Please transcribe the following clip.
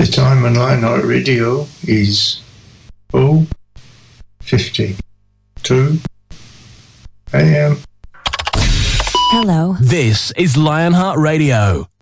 The time on Lionheart Radio is 4:52 a.m. Hello. This is Lionheart Radio.